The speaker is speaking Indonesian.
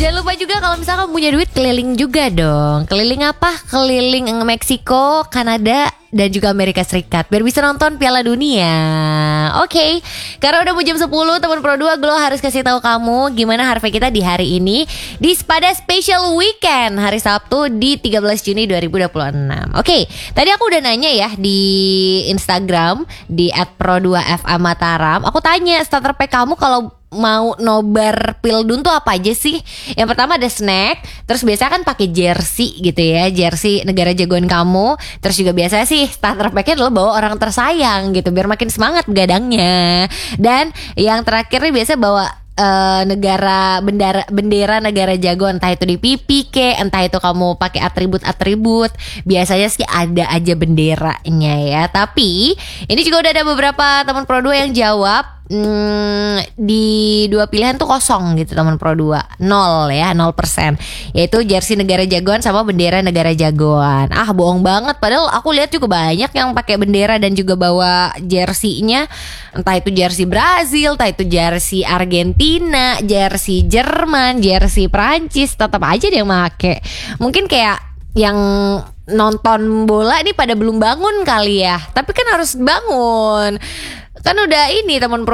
Jangan lupa juga kalau misalkan punya duit, keliling juga dong. Keliling apa? Keliling Meksiko, Kanada, dan juga Amerika Serikat biar bisa nonton Piala Dunia. Oke. Karena udah mau jam 10, teman Pro 2 Glow harus kasih tahu kamu gimana harvey kita di hari ini di pada special weekend hari Sabtu di 13 Juni 2026. Oke, tadi aku udah nanya ya di Instagram di @pro2fa Mataram. Aku tanya starter pack kamu kalau mau nobar Pildun tuh apa aja sih? Yang pertama ada snack, terus biasanya kan pakai jersey gitu ya, jersey negara jagoan kamu. Terus juga biasanya sih starter packnya adalah bawa orang tersayang gitu, biar makin semangat begadangnya. Dan yang terakhir nih biasanya bawa bendera negara jagoan, entah itu di pipi ke, entah itu kamu pakai atribut. Biasanya sih ada aja benderanya ya. Tapi ini juga udah ada beberapa teman Pro 2 yang jawab. Di dua pilihan tuh kosong gitu teman Pro 2. 0 ya, 0%. Yaitu jersey negara jagoan sama bendera negara jagoan. Bohong banget, padahal aku lihat juga banyak yang pakai bendera dan juga bawa jersey-nya. Entah itu jersey Brazil, entah itu jersey Argentina, jersey Jerman, jersey Prancis, tetap aja dia make. Mungkin kayak yang nonton bola nih pada belum bangun kali ya. Tapi kan harus bangun. Kan udah ini teman Pro